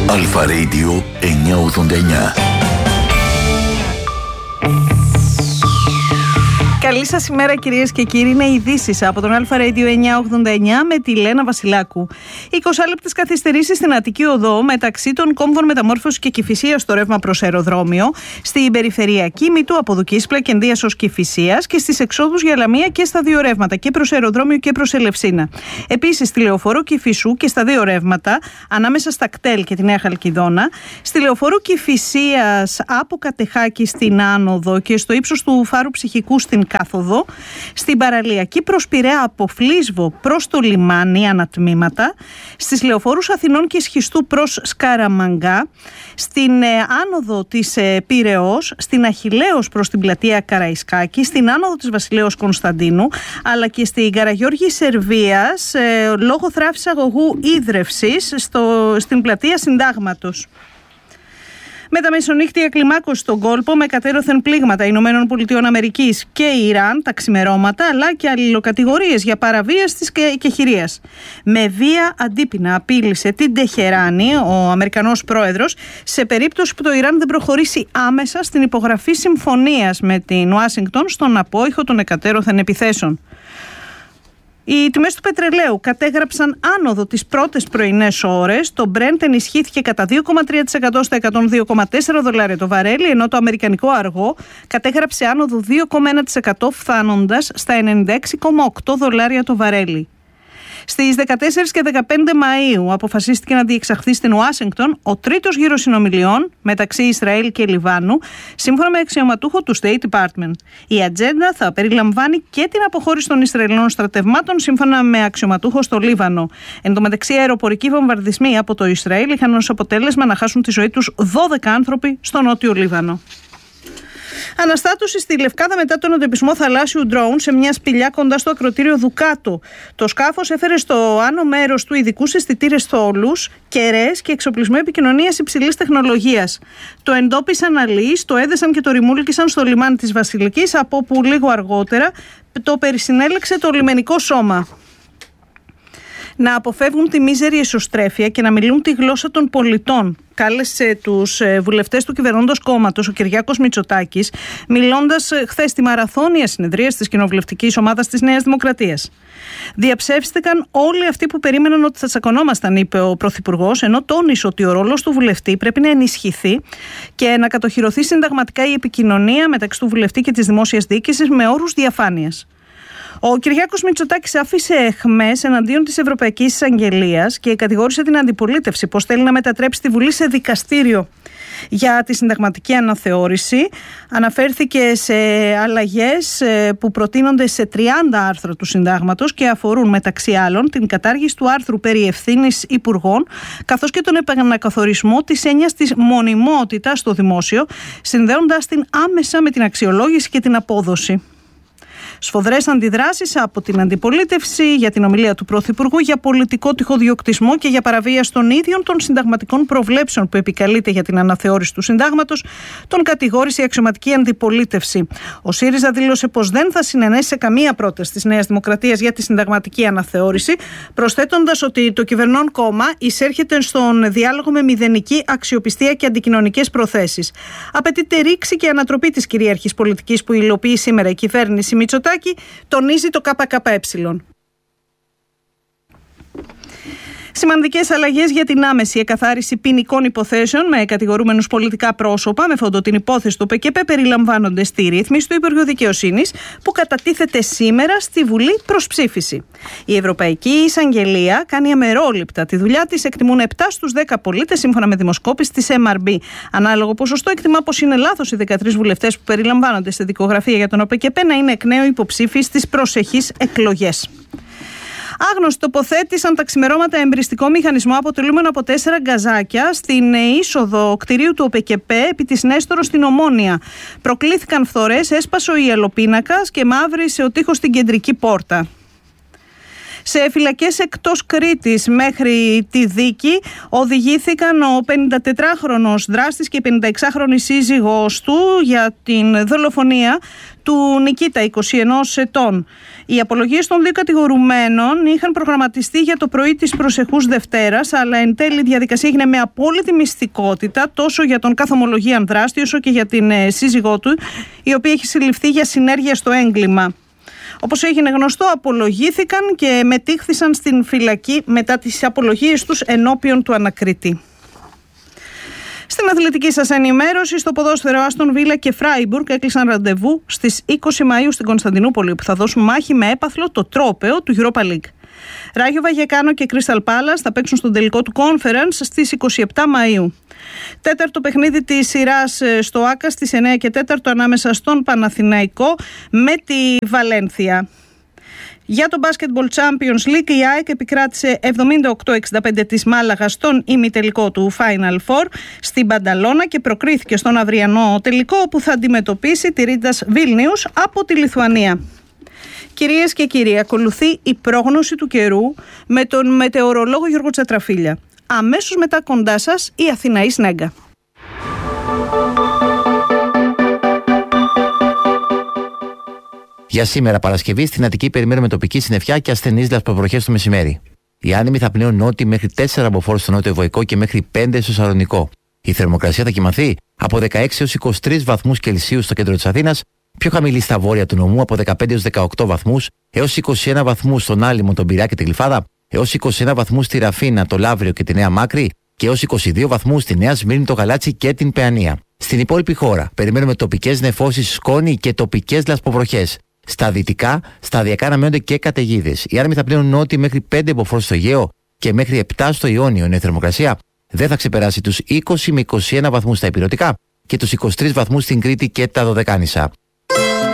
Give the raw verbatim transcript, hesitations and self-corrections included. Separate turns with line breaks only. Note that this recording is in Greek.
Αλφα Radio εννιακόσια ογδόντα εννιά.
Καλή σας ημέρα, κυρίες και κύριοι. Είναι ειδήσεις από τον Αλφα Radio εννιακόσια ογδόντα εννιά με τη Λένα Βασιλάκου. είκοσι λεπτές καθυστερήσεις στην Αττική Οδό μεταξύ των κόμβων Μεταμόρφωσης και Κηφισίας στο ρεύμα προς αεροδρόμιο, στην περιφερειακή μήτου από Δουκής Πλακενδίας ως Κηφισίας και στις εξόδους για Λαμία και στα δύο ρεύματα, και προς αεροδρόμιο και προς Ελευσίνα. Επίσης, στη λεωφορείο Κηφισού και στα δύο ρεύματα, ανάμεσα στα κτέλ και τη Νέα Χαλκιδόνα, στη λεωφορείο Κηφισίας από Κατεχάκη στην άνοδο και στο ύψος του Φάρου Ψυχικού στην κάθοδο, στην παραλιακή προς Πειραιά από Φλίσβο προς το λιμάνι ανατμήματα, στις λεωφόρους Αθηνών και Σχιστού προς Σκαραμαγκά, στην ε, άνοδο της ε, Πειραιώς, στην Αχιλλέως προς την πλατεία Καραϊσκάκη, στην άνοδο της Βασιλέως Κωνσταντίνου, αλλά και στην Καραγιώργη Σερβίας ε, λόγω θράψης αγωγού ίδρευσης στο, στην πλατεία Συντάγματος. Με τα μεσονύχτια κλιμάκωση στον κόλπο με κατέρωθεν πλήγματα Ηνωμένων Πολιτειών Αμερικής και Ιράν τα ξημερώματα, αλλά και αλληλοκατηγορίες για παραβίαση της κεχηρίας. Με βία αντίπεινα απείλησε την Τεχεράνη ο Αμερικανός πρόεδρος σε περίπτωση που το Ιράν δεν προχωρήσει άμεσα στην υπογραφή συμφωνίας με την Ουάσιγκτον στον απόϊχο των εκατέρωθεν επιθέσεων. Οι τιμές του πετρελαίου κατέγραψαν άνοδο τις πρώτες πρωινές ώρες. Το Brent ενισχύθηκε κατά δύο κόμμα τρία τοις εκατό στα εκατόν δύο κόμμα τέσσερα δολάρια το βαρέλι, ενώ το αμερικανικό αργό κατέγραψε άνοδο δύο κόμμα ένα τοις εκατό φτάνοντας στα ενενήντα έξι κόμμα οκτώ δολάρια το βαρέλι. Στις δεκατέσσερις και δεκαπέντε Μαΐου αποφασίστηκε να διεξαχθεί στην Ουάσιγκτον ο τρίτος γύρος συνομιλιών μεταξύ Ισραήλ και Λιβάνου, σύμφωνα με αξιωματούχο του State Department. Η ατζέντα θα περιλαμβάνει και την αποχώρηση των Ισραηλινών στρατευμάτων, σύμφωνα με αξιωματούχο στο Λίβανο. Εν τω μεταξύ, αεροπορικοί βομβαρδισμοί από το Ισραήλ είχαν ως αποτέλεσμα να χάσουν τη ζωή τους δώδεκα άνθρωποι στο νότιο Λίβανο. Αναστάτωση στη Λευκάδα μετά τον εντοπισμό θαλάσσιου ντρόουν σε μια σπηλιά κοντά στο ακροτήριο Δουκάτο. Το σκάφος έφερε στο άνω μέρος του ειδικούς αισθητήρες θόλους, κεραίες και εξοπλισμό επικοινωνίας υψηλής τεχνολογίας. Το εντόπισαν αλλοίς, το έδεσαν και το ρημούλκησαν στο λιμάνι της Βασιλικής, από όπου λίγο αργότερα το περισυνέλεξε το λιμενικό σώμα. Να αποφεύγουν τη μίζερη εσωστρέφεια και να μιλούν τη γλώσσα των πολιτών, κάλεσε τους βουλευτές του κυβερνώντος κόμματος ο Κυριάκος Μητσοτάκης, μιλώντας χθες στη μαραθώνια συνεδρία της κοινοβουλευτικής ομάδας της Νέας Δημοκρατίας. Διαψεύστηκαν όλοι αυτοί που περίμεναν ότι θα τσακωνόμασταν, είπε ο Πρωθυπουργός, ενώ τόνισε ότι ο ρόλος του βουλευτή πρέπει να ενισχυθεί και να κατοχυρωθεί συνταγματικά η επικοινωνία μεταξύ του βουλευτή και της δημόσιας διοίκησης με όρους διαφάνειας. Ο Κυριάκος Μητσοτάκης άφησε αιχμές εναντίον της Ευρωπαϊκής Εισαγγελίας και κατηγόρησε την αντιπολίτευση πως θέλει να μετατρέψει τη Βουλή σε δικαστήριο για τη συνταγματική αναθεώρηση. Αναφέρθηκε σε αλλαγές που προτείνονται σε τριάντα άρθρα του συντάγματος και αφορούν μεταξύ άλλων την κατάργηση του άρθρου περί ευθύνης υπουργών, καθώς και τον επανακαθορισμό της έννοιας της μονιμότητας στο δημόσιο, συνδέοντας την άμεσα με την αξιολόγηση και την απόδοση. Σφοδρές αντιδράσεις από την αντιπολίτευση για την ομιλία του Πρωθυπουργού για πολιτικό τυχοδιοκτισμό και για παραβίαση των ίδιων των συνταγματικών προβλέψεων που επικαλείται για την αναθεώρηση του συντάγματος, τον κατηγόρησε η αξιωματική αντιπολίτευση. Ο ΣΥΡΙΖΑ δήλωσε πως δεν θα συνενέσει σε καμία πρόταση της Νέας Δημοκρατίας για τη συνταγματική αναθεώρηση, προσθέτοντας ότι το κυβερνών κόμμα εισέρχεται στον διάλογο με μηδενική αξιοπιστία και αντικοινωνικές προθέσεις. Απαιτείται ρήξη και ανατροπή της κυρίαρχης πολιτικής που υλοποιεί σήμερα η κυβέρνηση Μητσοτάκη, τονίζει το ΚΚΕ. Σημαντικές αλλαγές για την άμεση εκαθάριση ποινικών υποθέσεων με κατηγορούμενους πολιτικά πρόσωπα με φόντο την υπόθεση του ΠΚΠ περιλαμβάνονται στη ρύθμιση του Υπουργείου Δικαιοσύνης, που κατατίθεται σήμερα στη Βουλή προς ψήφιση. Η Ευρωπαϊκή Εισαγγελία κάνει αμερόληπτα τη δουλειά της, εκτιμούν επτά στους δέκα πολίτες, σύμφωνα με δημοσκόπηση της εμ αρ μπι. Ανάλογο ποσοστό εκτιμά πως είναι λάθος οι δεκατρείς βουλευτές που περιλαμβάνονται στη δικογραφία για τον ΟΠΚΠ να είναι εκ νέου υποψήφιοι στις προσεχείς εκλογές. Άγνωστοι τοποθέτησαν τα ξημερώματα εμπριστικό μηχανισμό αποτελούμενο από τέσσερα γκαζάκια στην είσοδο κτηρίου του ΟΠΚΠ επί της Νέστορο στην Ομόνια. Προκλήθηκαν φθορές, έσπασε ο ιελοπίνακας και μαύρισε ο τοίχος στην κεντρική πόρτα. Σε φυλακές εκτός Κρήτης μέχρι τη δίκη οδηγήθηκαν ο πενηντατετράχρονος δράστης και η πενηνταεξάχρονη σύζυγός του για την δολοφονία του Νικήτα, είκοσι ενός ετών. Οι απολογίες των δύο κατηγορουμένων είχαν προγραμματιστεί για το πρωί της προσεχούς Δευτέρας, αλλά εν τέλει η διαδικασία έγινε με απόλυτη μυστικότητα τόσο για τον καθομολογίαν δράστη όσο και για την ε, σύζυγό του, η οποία έχει συλληφθεί για συνέργεια στο έγκλημα. Όπως έγινε γνωστό, απολογήθηκαν και μετήχθησαν στην φυλακή μετά τις απολογίες τους ενώπιον του ανακριτή. Στην αθλητική σας ενημέρωση, στο ποδόσφαιρο Άστον Βίλα και Φράιμπουργκ έκλεισαν ραντεβού στις είκοσι Μαΐου στην Κωνσταντινούπολη, που θα δώσουν μάχη με έπαθλο το τρόπαιο του Europa League. Ράγιο Βαγεκάνο και Crystal Palace θα παίξουν στον τελικό του Conference στις είκοσι επτά Μαΐου. Τέταρτο παιχνίδι της σειράς στο Άκα στις εννιά και τέσσερα ανάμεσα στον Παναθηναϊκό με τη Βαλένθια. Για το Basketball Champions League, η ΑΕΚ επικράτησε εβδομήντα οκτώ εξήντα πέντε της Μάλαγα στον ημιτελικό του Final Four στην Πανταλώνα και προκρίθηκε στον αυριανό τελικό, όπου θα αντιμετωπίσει τη Ρίντας Βίλνιους από τη Λιθουανία. Κυρίες και κύριοι, ακολουθεί η πρόγνωση του καιρού με τον μετεωρολόγο Γιώργο Τσατραφίλια. Αμέσως μετά κοντά σας η Αθηναή Σνέγκα.
Για σήμερα Παρασκευή στην Αττική περιμένουμε τοπική συννεφιά και ασθενείς λασποβροχές το μεσημέρι. Οι άνεμοι θα πνέουν νότιοι μέχρι τέσσερα από φόρ στο νότιο Βοϊκό και μέχρι πέντε στο Σαλονικό. Η θερμοκρασία θα κυμανθεί από δεκαέξι έως είκοσι τρεις βαθμούς Κελσίου στο κέντρο της Αθήνας, πιο χαμηλή στα βόρεια του νομού από δεκαπέντε έως δεκαοκτώ βαθμούς, έως είκοσι ένα βαθμούς στον Άλυμο, τον Πειραιά και τη Γλυφάδα, έως είκοσι ένα βαθμούς στη Ραφίνα, το Λαύριο και τη Νέα Μάκρη και έως είκοσι δύο βαθμούς στη Νέα Σμύρνη, το Γαλάτσι και την Παιανία. Στην υπόλοιπη χώρα περιμένουμε τοπικές νεφώσεις, σκόνη και τοπικές λασποβροχές. Στα δυτικά, σταδιακά αναμένονται και καταιγίδες. Οι άνεμοι θα πλέουν νότιοι μέχρι πέντε από φόρ στο Αιγαίο και μέχρι επτά στο Ιόνιο. Η θερμοκρασία δεν θα ξεπεράσει τους είκοσι με είκοσι ένα βαθμούς στα ηπειρωτικά και τους είκοσι τρεις βαθμούς στην Κρήτη και τα Δωδεκάνησα.